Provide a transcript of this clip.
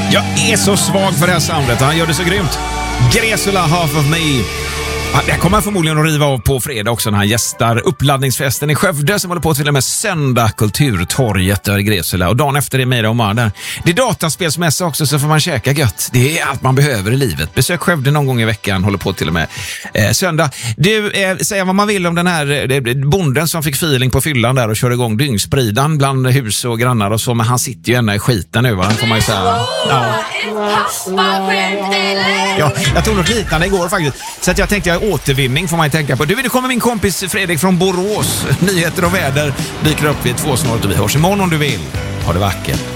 Jag är så svag för det här soundet. Han gör det så grymt. Gresula, Half of Me. Det kommer han förmodligen att riva av på fredag också när han gästar uppladdningsfesten i Skövde som håller på till och med söndag, Kulturtorget där i Gresula. Och dagen efter är Meira Omar där. Det är dataspelsmässa också, så får man käka gött. Det är allt man behöver i livet. Besök Skövde någon gång i veckan, håller på till och med söndag. Du, säga vad man vill om den här bonden som fick feeling på fyllan där och körde igång dyngspridan bland hus och grannar och så, men han sitter ju ända i skiten nu, va? Får man ju säga. Ja, jag tog något liknande igår faktiskt. Så att jag tänkte återvinning får man ju tänka på. Du, det kommer min kompis Fredrik från Borås. Nyheter och väder dyker upp vid 2 snart och vi hörs imorgon om du vill. Ha det vackert.